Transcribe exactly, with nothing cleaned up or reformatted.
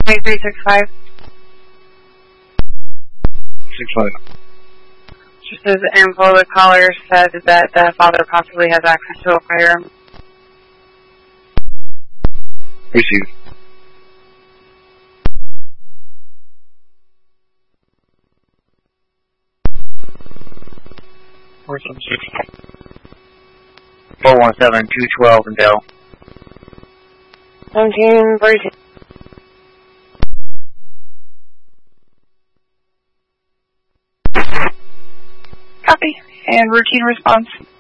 eight three six five. Six five. Just as info, the caller said that the father possibly has access to a firearm. Receive. four seven six. four one seven two twelve in Dell. seventeen forty-two. Copy. And routine response.